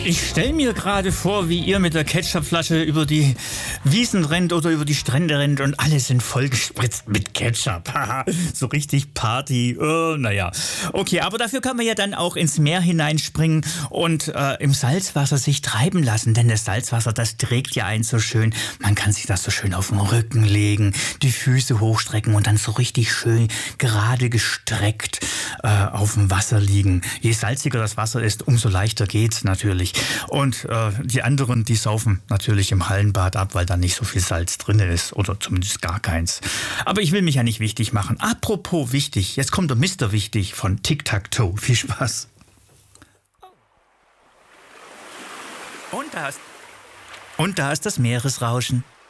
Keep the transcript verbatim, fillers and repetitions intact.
Ich stelle mir gerade vor, wie ihr mit der Ketchupflasche über die Wiesen rennt oder über die Strände rennt und alle sind vollgespritzt mit Ketchup. So richtig Party. Oh, naja. Okay, aber dafür kann man ja dann auch ins Meer hineinspringen und äh, im Salzwasser sich treiben lassen, denn das Salzwasser, das trägt ja einen so schön. Man kann sich das so schön auf den Rücken legen, die Füße hochstrecken und dann so richtig schön gerade gestreckt äh, auf dem Wasser liegen. Je salziger das Wasser ist, umso leichter geht's natürlich. Und äh, die anderen, die saufen natürlich im Hallenbad ab, weil da nicht so viel Salz drin ist oder zumindest gar keins. Aber ich will mich ja nicht wichtig machen. Apropos wichtig, jetzt kommt der Mister Wichtig von Tic-Tac-Toe. Viel Spaß. Und da ist, und da ist das Meeresrauschen.